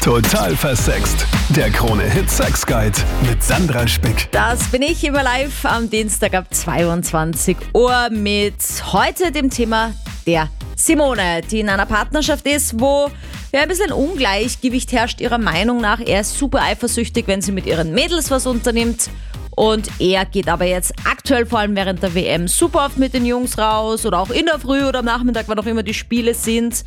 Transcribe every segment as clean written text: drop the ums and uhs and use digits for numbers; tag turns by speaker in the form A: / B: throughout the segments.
A: Total versext. Der Krone-Hit Sex Guide mit Sandra Spick.
B: Das bin ich immer live am Dienstag ab 22 Uhr mit heute dem Thema der Simone, die in einer Partnerschaft ist, wo ein bisschen Ungleichgewicht herrscht ihrer Meinung nach. Er ist super eifersüchtig, wenn sie mit ihren Mädels was unternimmt. Und er geht aber jetzt aktuell, vor allem während der WM, super oft mit den Jungs raus oder auch in der Früh oder am Nachmittag, wann auch immer die Spiele sind.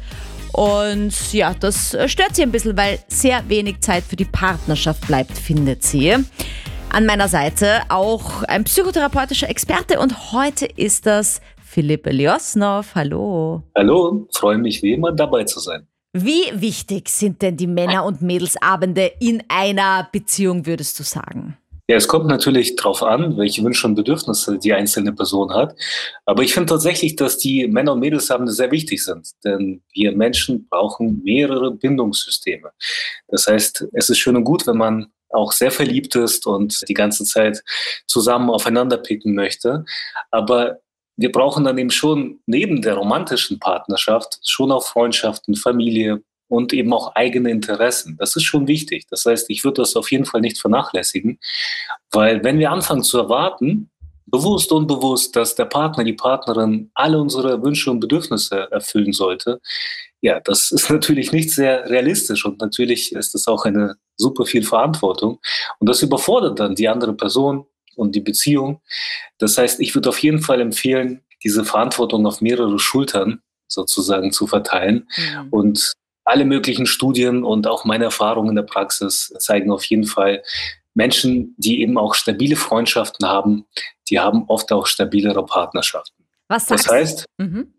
B: Und ja, das stört sie ein bisschen, weil sehr wenig Zeit für die Partnerschaft bleibt, findet sie. An meiner Seite auch ein psychotherapeutischer Experte und heute ist das Philipp Eliosnov. Hallo.
C: Hallo, freue mich wie immer dabei zu sein.
B: Wie wichtig sind denn die Männer- und Mädelsabende in einer Beziehung, würdest du sagen?
C: Ja, es kommt natürlich drauf an, welche Wünsche und Bedürfnisse die einzelne Person hat. Aber ich finde tatsächlich, dass die Männer- und Mädelsabende sehr wichtig sind. Denn wir Menschen brauchen mehrere Bindungssysteme. Das heißt, es ist schön und gut, wenn man auch sehr verliebt ist und die ganze Zeit zusammen aufeinander picken möchte. Aber wir brauchen dann eben schon neben der romantischen Partnerschaft schon auch Freundschaften, Familie und eben auch eigene Interessen. Das ist schon wichtig. Das heißt, ich würde das auf jeden Fall nicht vernachlässigen, weil wenn wir anfangen zu erwarten, bewusst, unbewusst, dass der Partner, die Partnerin alle unsere Wünsche und Bedürfnisse erfüllen sollte, ja, das ist natürlich nicht sehr realistisch und natürlich ist das auch eine super viel Verantwortung und das überfordert dann die andere Person und die Beziehung. Das heißt, ich würde auf jeden Fall empfehlen, diese Verantwortung auf mehrere Schultern sozusagen zu verteilen und alle möglichen Studien und auch meine Erfahrungen in der Praxis zeigen auf jeden Fall, Menschen, die eben auch stabile Freundschaften haben, die haben oft auch stabilere Partnerschaften.
B: Was sagst du?
C: Das heißt,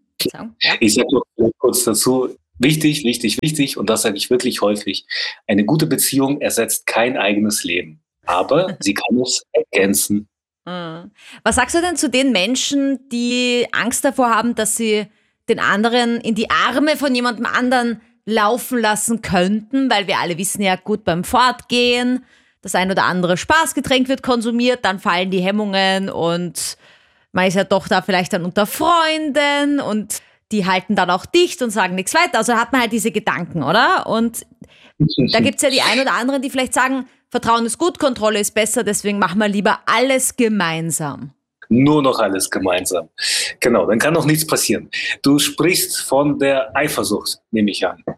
C: ich sage noch kurz dazu, wichtig, und das sage ich wirklich häufig, eine gute Beziehung ersetzt kein eigenes Leben, aber sie kann es ergänzen.
B: Was sagst du denn zu den Menschen, die Angst davor haben, dass sie den anderen in die Arme von jemandem anderen laufen lassen könnten, weil wir alle wissen ja, gut, beim Fortgehen, das ein oder andere Spaßgetränk wird konsumiert, dann fallen die Hemmungen und man ist ja doch da vielleicht dann unter Freunden und die halten dann auch dicht und sagen nichts weiter. Also hat man halt diese Gedanken, oder? Und da gibt es ja die ein oder anderen, die vielleicht sagen, Vertrauen ist gut, Kontrolle ist besser, deswegen machen wir lieber alles gemeinsam.
C: Nur noch alles gemeinsam. Genau, dann kann noch nichts passieren. Du sprichst von der Eifersucht, nehme ich an.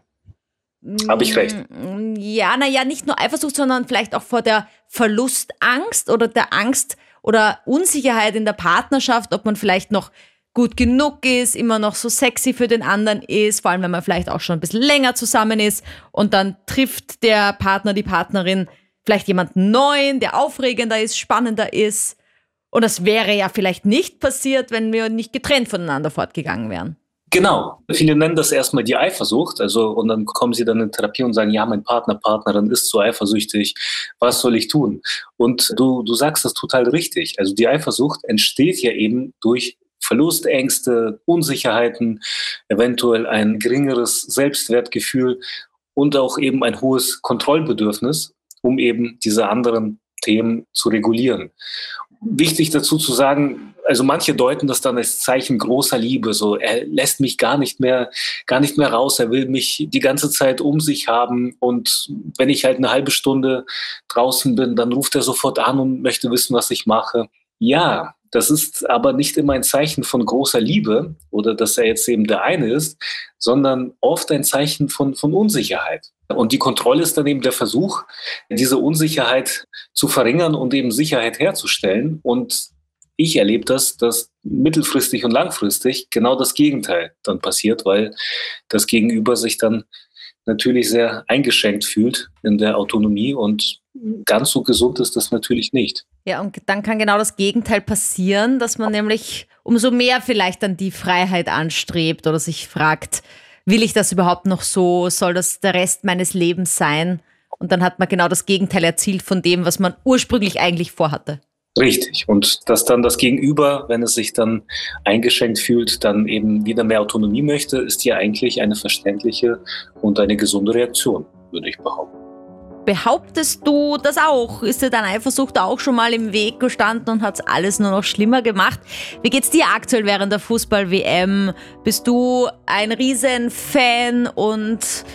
C: Habe ich recht?
B: Ja, nicht nur Eifersucht, sondern vielleicht auch vor der Verlustangst oder der Angst oder Unsicherheit in der Partnerschaft, ob man vielleicht noch gut genug ist, immer noch so sexy für den anderen ist, vor allem wenn man vielleicht auch schon ein bisschen länger zusammen ist und dann trifft der Partner, die Partnerin vielleicht jemanden Neuen, der aufregender ist, spannender ist. Und das wäre ja vielleicht nicht passiert, wenn wir nicht getrennt voneinander fortgegangen wären.
C: Genau. Viele nennen das erstmal die Eifersucht. Und dann kommen sie dann in Therapie und sagen, ja, mein Partner, Partnerin ist so eifersüchtig. Was soll ich tun? Und du sagst das total richtig. Also die Eifersucht entsteht ja eben durch Verlustängste, Unsicherheiten, eventuell ein geringeres Selbstwertgefühl und auch eben ein hohes Kontrollbedürfnis, um eben diese anderen Themen zu regulieren. Wichtig dazu zu sagen, also manche deuten das dann als Zeichen großer Liebe, so er lässt mich gar nicht mehr raus, er will mich die ganze Zeit um sich haben und wenn ich halt eine halbe Stunde draußen bin, dann ruft er sofort an und möchte wissen, was ich mache. Ja, das ist aber nicht immer ein Zeichen von großer Liebe oder dass er jetzt eben der eine ist, sondern oft ein Zeichen von Unsicherheit. Und die Kontrolle ist dann eben der Versuch, diese Unsicherheit zu verringern und eben Sicherheit herzustellen. Und ich erlebe das, dass mittelfristig und langfristig genau das Gegenteil dann passiert, weil das Gegenüber sich dann natürlich sehr eingeschränkt fühlt in der Autonomie und ganz so gesund ist das natürlich nicht.
B: Ja, und dann kann genau das Gegenteil passieren, dass man nämlich umso mehr vielleicht dann die Freiheit anstrebt oder sich fragt, will ich das überhaupt noch so? Soll das der Rest meines Lebens sein? Und dann hat man genau das Gegenteil erzielt von dem, was man ursprünglich eigentlich vorhatte.
C: Richtig. Und dass dann das Gegenüber, wenn es sich dann eingeschränkt fühlt, dann eben wieder mehr Autonomie möchte, ist ja eigentlich eine verständliche und eine gesunde Reaktion, würde ich behaupten.
B: Behauptest du das auch? Ist dir deine Eifersucht auch schon mal im Weg gestanden und hat es alles nur noch schlimmer gemacht? Wie geht's dir aktuell während der Fußball-WM? Bist du ein Riesen-Fan und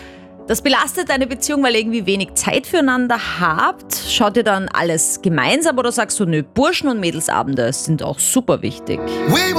B: Das belastet deine Beziehung, weil ihr irgendwie wenig Zeit füreinander habt? Schaut ihr dann alles gemeinsam oder sagst du, nö, Burschen- und Mädelsabende sind auch super wichtig?